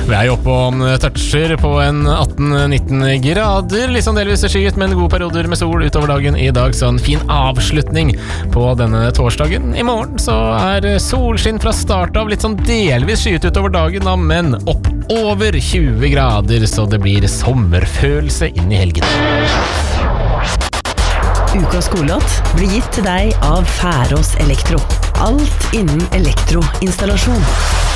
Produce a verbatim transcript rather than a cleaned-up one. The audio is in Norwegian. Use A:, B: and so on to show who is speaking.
A: Vi er jo oppe og toucher på en atten nitten grader, litt sånn delvis skyet, men gode perioder med sol utover dagen i dag, så en fin avslutning på denne torsdagen. I morgen så er solskinn fra start av, litt sånn delvis skyet utover dagen, da, men opp over tjue grader, så det blir sommerfølelse inn i helgen.
B: Ukas skolelåt blir gitt til deg av Færås Elektro. Alt innen elektroinstallasjon.